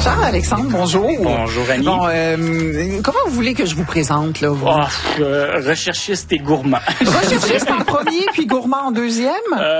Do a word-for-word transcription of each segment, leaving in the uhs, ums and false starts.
Charles-Alexandre, bonjour. Bonjour, Annie. Bon, euh, comment vous voulez que je vous présente, là? Vous? Oh, euh, recherchiste et gourmand. Recherchiste en premier, puis gourmand en deuxième?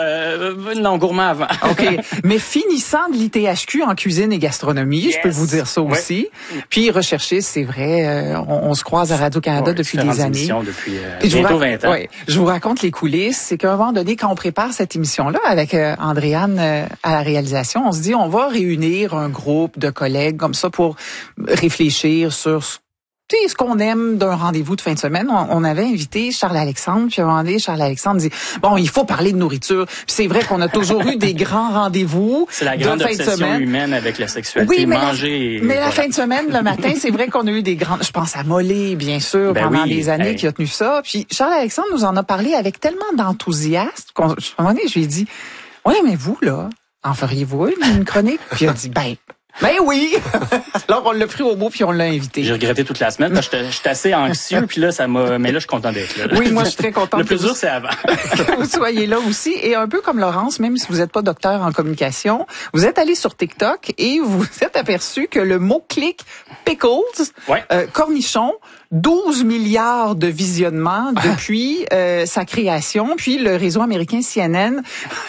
Euh, non, gourmand avant. OK. Mais finissant de l'I T H Q en cuisine et gastronomie, yes. Je peux vous dire ça ouais. aussi. Puis recherchiste, c'est vrai, euh, on, on se croise à Radio-Canada ouais, depuis des années. Depuis euh, bientôt vingt ans. Ouais, je vous raconte les coulisses. C'est qu'à un moment donné, quand on prépare cette émission-là avec euh, Andréane euh, à la réalisation, on se dit, on va réunir un groupe de collègues comme ça pour réfléchir sur ce qu'on aime d'un rendez-vous de fin de semaine. On, on avait invité Charles-Alexandre, puis à un moment donné, Charles-Alexandre dit, bon, il faut parler de nourriture. Puis c'est vrai qu'on a toujours eu des grands rendez-vous. C'est la grande de fin obsession de semaine. humaine avec la sexualité. Oui, mais manger. La, et mais voilà. la fin de semaine, le matin, c'est vrai qu'on a eu des grandes, je pense à Mollet, bien sûr, ben pendant oui, des années hey. qui a tenu ça. Puis Charles-Alexandre nous en a parlé avec tellement d'enthousiasme qu'à un moment donné, je lui ai dit, ouais, mais vous, là, en feriez-vous une chronique? Puis il a dit, ben, Ben oui! Alors, on l'a pris au mot puis on l'a invité. J'ai regretté toute la semaine parce que j'étais assez anxieux puis là, ça m'a, mais là, je suis content d'être là. Oui, moi, je suis très contente. Le plus dur, c'est avant. Que vous soyez là aussi. Et un peu comme Laurence, même si vous n'êtes pas docteur en communication, vous êtes allé sur TikTok et vous vous êtes aperçu que le mot-clic pickles, ouais. euh, cornichon, douze milliards de visionnements depuis euh, sa création. Puis le réseau américain C N N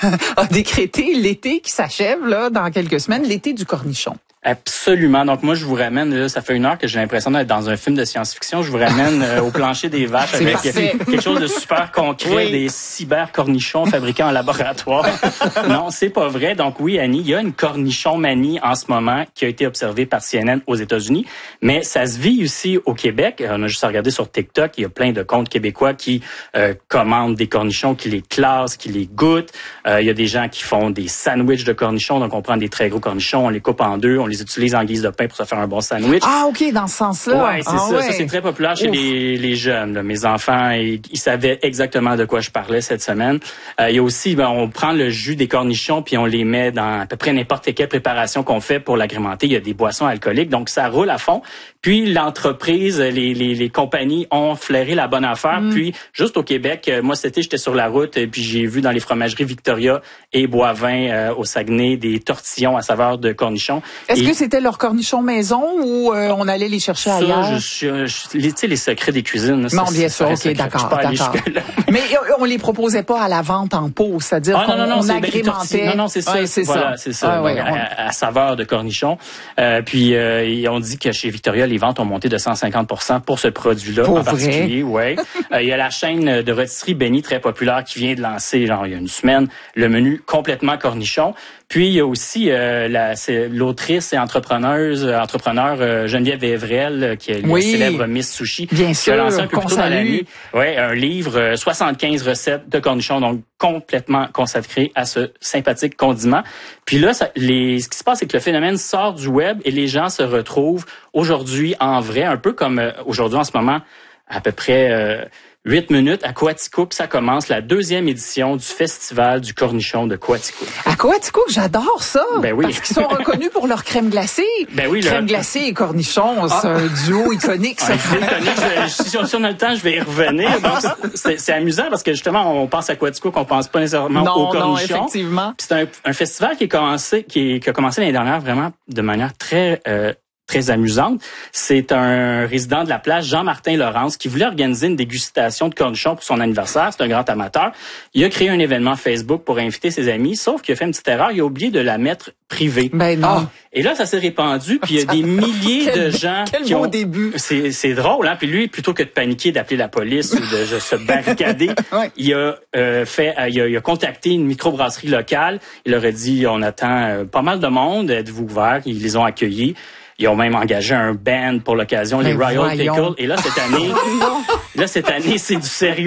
a décrété l'été qui s'achève là dans quelques semaines, l'été du cornichon. Absolument. Donc moi, je vous ramène, là, ça fait une heure que j'ai l'impression d'être dans un film de science-fiction. Je vous ramène euh, au plancher des vaches avec parfait. quelque chose de super concret, oui. Des cyber-cornichons fabriqués en laboratoire. Non, c'est pas vrai. Donc oui, Annie, il y a une cornichon-manie en ce moment qui a été observée par C N N aux États-Unis, mais ça se vit aussi au Québec. On a juste à regarder sur TikTok, il y a plein de comptes québécois qui euh, commandent des cornichons, qui les classent, qui les goûtent. Euh, il y a des gens qui font des sandwichs de cornichons, donc on prend des très gros cornichons, on les coupe en deux, on les utilise en guise de pain pour se faire un bon sandwich. Ah, OK, dans ce sens-là. Ouais, c'est ah, ça. Ouais. Ça, c'est très populaire chez les, les jeunes. Là. Mes enfants, ils, ils savaient exactement de quoi je parlais cette semaine. Euh, il y a aussi, ben, on prend le jus des cornichons puis on les met dans à peu près n'importe quelle préparation qu'on fait pour l'agrémenter. Il y a des boissons alcooliques, donc ça roule à fond. Puis l'entreprise, les, les, les compagnies ont flairé la bonne affaire. Mm. Puis juste au Québec, moi cet été, j'étais sur la route et puis j'ai vu dans les fromageries Victoria et Boivin euh, au Saguenay des tortillons à saveur de cornichons. Est-ce et, que c'était leur cornichon maison ou euh, on allait les chercher ça, ailleurs? Je, je, je, les, tu sais, les secrets des cuisines. Non, bien sûr, ok, d'accord, d'accord. Mais on les proposait pas à la vente en pot, c'est-à-dire ah, qu'on non, non, on c'est agrémentait. Non, non, c'est ça. Ouais, c'est voilà, ça. c'est ça. Ah, ouais, donc, on... à, à saveur de cornichon. Euh, puis euh, on dit que chez Victoria, les ventes ont monté de cent cinquante pour cent pour ce produit-là pour en particulier. Ouais. euh, il y a la chaîne de rôtisserie Benny très populaire qui vient de lancer, genre il y a une semaine, le menu complètement cornichon. Puis il y a aussi euh, la, c'est l'autrice et entrepreneuse, entrepreneur euh, Geneviève Evrel, euh, qui est oui, la célèbre Miss Sushi, bien qui sûr, a lancé un peu plus tôt dans l'année, ouais, un livre euh, soixante-quinze recettes de cornichons, donc complètement consacré à ce sympathique condiment. Puis là, ça, les, ce qui se passe, c'est que le phénomène sort du web et les gens se retrouvent aujourd'hui en vrai, un peu comme euh, aujourd'hui en ce moment, à peu près euh, huit minutes à Coaticook, ça commence la deuxième édition du Festival du Cornichon de Coaticook. À Coaticook, j'adore ça! Ben oui. Parce qu'ils sont reconnus pour leur crème glacée. Ben oui, crème là. glacée et cornichon, c'est ah. un duo iconique, ça. Un duo iconique. Je, si, si on a le temps, je vais y revenir. Donc, c'est, c'est amusant parce que justement, on pense à Coaticook, on pense pas nécessairement non, au cornichon. Non, effectivement. Puis c'est un, un festival qui est commencé, qui, est, qui a commencé l'année dernière vraiment de manière très euh, très amusante. C'est un résident de la place, Jean-Martin Laurence, qui voulait organiser une dégustation de cornichons pour son anniversaire. C'est un grand amateur. Il a créé un événement Facebook pour inviter ses amis, sauf qu'il a fait une petite erreur. Il a oublié de la mettre privée. Ben non. Ah. Et là, ça s'est répandu, puis il y a des milliers quel, de gens quel qui ont... beau début. C'est, c'est drôle, hein? Puis lui, plutôt que de paniquer, d'appeler la police ou de, de se barricader, ouais. il a euh, fait, il a, il a contacté une microbrasserie locale. Il leur a dit, on attend euh, pas mal de monde, êtes-vous ouverts? Ils les ont accueillis. Ils ont même engagé un band pour l'occasion, ben les Royal Pickle. Et là, cette année, là, cette année, c'est du sérieux.